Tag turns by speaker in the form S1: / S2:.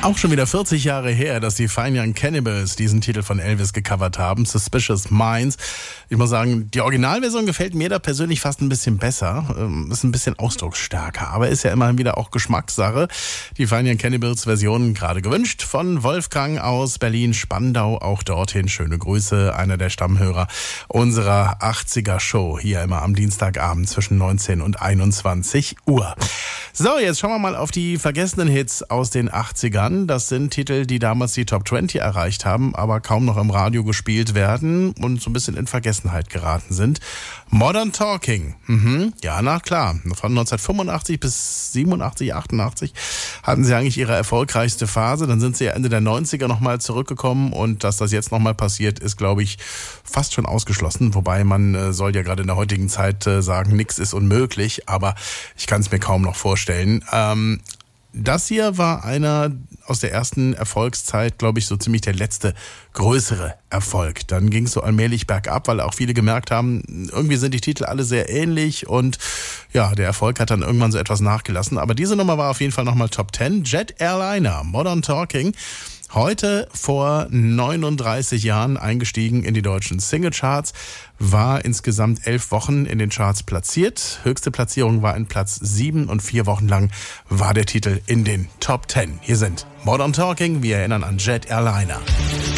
S1: Auch schon wieder 40 Jahre her, dass die Fine Young Cannibals diesen Titel von Elvis gecovert haben, Suspicious Minds. Ich muss sagen, die Originalversion gefällt mir da persönlich fast ein bisschen besser, ist ein bisschen ausdrucksstärker, aber ist ja immerhin wieder auch Geschmackssache. Die Fine Young Cannibals Version gerade gewünscht von Wolfgang aus Berlin-Spandau, auch dorthin schöne Grüße, einer der Stammhörer unserer 80er Show, hier immer am Dienstagabend zwischen 19 und 21 Uhr. So, jetzt schauen wir mal auf die vergessenen Hits aus den 80ern. Das sind Titel, die damals die Top 20 erreicht haben, aber kaum noch im Radio gespielt werden und so ein bisschen in Vergessenheit geraten sind. Modern Talking. Ja, na klar. Von 1985 bis 87, 88 hatten sie eigentlich ihre erfolgreichste Phase. Dann sind sie Ende der 90er nochmal zurückgekommen und dass das jetzt nochmal passiert, ist, glaube ich, fast schon ausgeschlossen. Wobei man soll ja gerade in der heutigen Zeit sagen, nichts ist unmöglich, aber ich kann es mir kaum noch vorstellen. Das hier war einer aus der ersten Erfolgszeit, glaube ich, so ziemlich der letzte größere Erfolg. Dann ging es so allmählich bergab, weil auch viele gemerkt haben, irgendwie sind die Titel alle sehr ähnlich und ja, der Erfolg hat dann irgendwann so etwas nachgelassen. Aber diese Nummer war auf jeden Fall nochmal Top 10. Jet Airliner, Modern Talking. Heute vor 39 Jahren eingestiegen in die deutschen Singlecharts, war insgesamt 11 Wochen in den Charts platziert. Höchste Platzierung war in Platz 7 und 4 Wochen lang war der Titel in den Top 10. Hier sind Modern Talking, wir erinnern an Jet Airliner.